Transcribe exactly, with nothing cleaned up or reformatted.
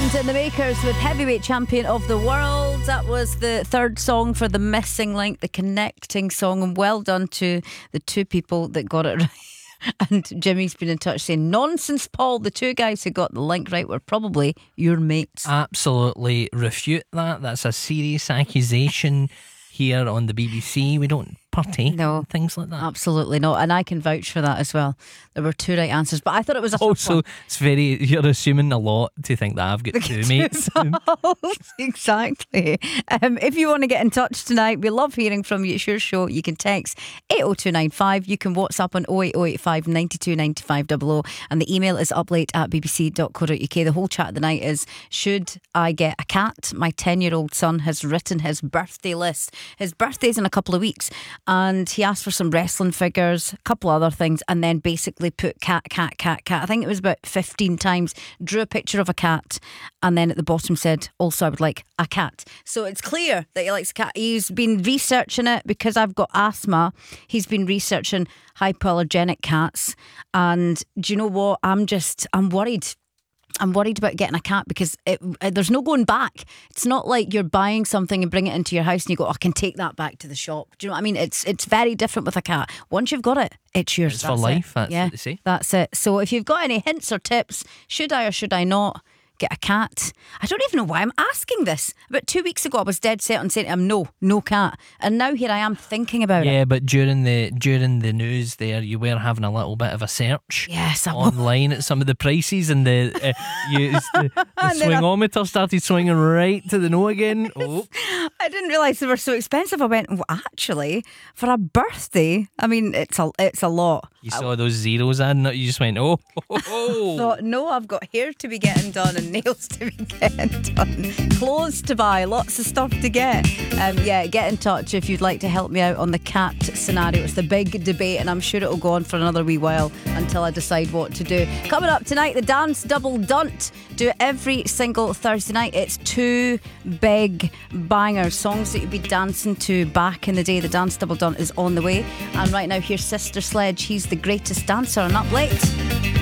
Band and the Makers with Heavyweight Champion of the World. That was the third song for the missing link, the connecting song, and well done to the two people that got it right. And Jimmy's been in touch saying, nonsense, Paul, the two guys who got the link right were probably your mates. Absolutely refute that. That's a serious accusation here on the B B C. We don't party No, things like that. Absolutely not. And I can vouch for that as well. There were two right answers, but I thought it was a also, it's very, you're assuming a lot to think that I've got two mates. Exactly. Um, if you want to get in touch tonight, we love hearing from you. It's your show. You can text eight oh two nine five. You can WhatsApp on oh eight oh eight five nine two nine five double oh, and the email is uplate at bbc dot co dot uk. The whole chat of the night is, should I get a cat? My ten year old son has written his birthday list. His birthday's in a couple of weeks, and he asked for some wrestling figures, a couple other things, and then basically put cat, cat, cat, cat. I think it was about fifteen times. Drew a picture of a cat, and then at the bottom said, also I would like a cat. So it's clear that he likes a cat. He's been researching it because I've got asthma. He's been researching hypoallergenic cats, and do you know what? I'm just, I'm worried. I'm worried about getting a cat because it, it, there's no going back. It's not like you're buying something and bring it into your house and you go, oh, I can take that back to the shop. Do you know what I mean? It's it's very different with a cat. Once you've got it, it's yours. It's for life, that's yeah, what they say. That's it. So if you've got any hints or tips, should I or should I not get a cat? I don't even know why I'm asking this. About two weeks ago I was dead set on saying to him, no, no cat. And now here I am thinking about yeah, it. Yeah, but during the during the news there, you were having a little bit of a search. Yes, I online at some of the prices, and the, uh, you, the, the swingometer started swinging right to the no again. Oh. I didn't realise they were so expensive. I went, well, actually, for a birthday, I mean, it's a it's a lot. You saw those zeros adding up, you just went, oh, oh, oh. Thought, no, I've got hair to be getting done and nails to be getting done, clothes to buy, lots of stuff to get. Um, yeah, get in touch if you'd like to help me out on the cat scenario. It's the big debate, and I'm sure it'll go on for another wee while until I decide what to do. Coming up tonight, the Dance Double Dunt. Do it every single Thursday night. It's two big bangers, songs that you'd be dancing to back in the day. The Dance Double Dunt is on the way, and right now here's Sister Sledge. He's the greatest dancer on Up Late.